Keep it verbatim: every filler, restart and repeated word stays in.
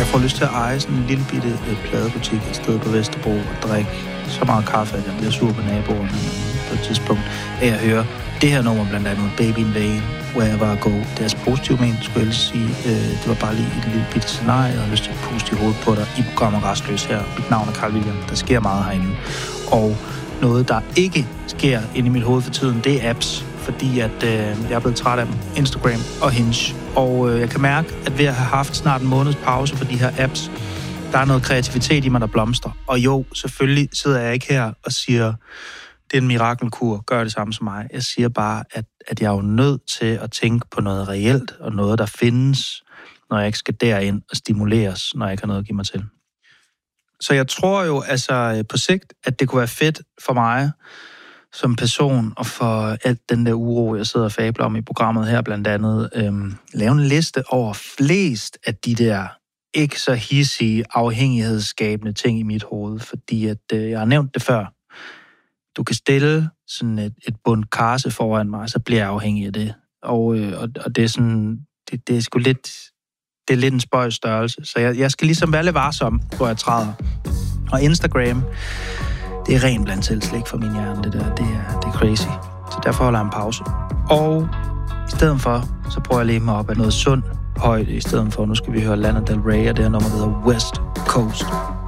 får lyst til at eje sådan en lille bitte øh, pladebutik et sted på Vesterbro og drikke så meget kaffe, at jeg bliver sur på naboerne på et tidspunkt af at høre det her nummer, blandt andet Baby in Vain, Wherever I Go. Det er altså positivt ment, skulle jeg sige. Øh, det var bare lige et lille bitte scenarie, jeg har lyst til at puste i hovedet på dig i programmet Rastløs her. Mit navn er Carl William. Der sker meget herinde. Og noget, der ikke sker inde i mit hoved for tiden, det er apps, fordi at øh, jeg er blevet træt af dem. Instagram og Hinge. Og øh, jeg kan mærke, at ved at have haft snart en måneds pause for de her apps, der er noget kreativitet i mig, der blomstrer. Og jo, selvfølgelig sidder jeg ikke her og siger, det er en mirakelkur, gør det samme som mig. Jeg siger bare, at, at jeg er jo nødt til at tænke på noget reelt, og noget, der findes, når jeg ikke skal derind og stimuleres, når jeg ikke har noget at give mig til. Så jeg tror jo altså på sigt, at det kunne være fedt for mig som person, og for alt den der uro, jeg sidder og fabler om i programmet her, blandt andet, øhm, lave en liste over flest af de der ikke så hissige, afhængighedsskabende ting i mit hoved, fordi at, øh, jeg har nævnt det før. Du kan stille sådan et, et bund karse foran mig, så bliver jeg afhængig af det. Og, øh, og, og det er sådan, det, det er sgu lidt, det er lidt en spøjs størrelse. Så jeg, jeg skal ligesom være lidt varsom, hvor jeg træder. Og Instagram, det er rent blandt selv slik for min hjerne, det der. Det er, det er crazy. Så derfor holder jeg en pause. Og i stedet for, så prøver jeg at leve mig op af noget sund højde, i stedet for, nu skal vi høre Lana Del Rey, og det her nummer, der hedder West Coast.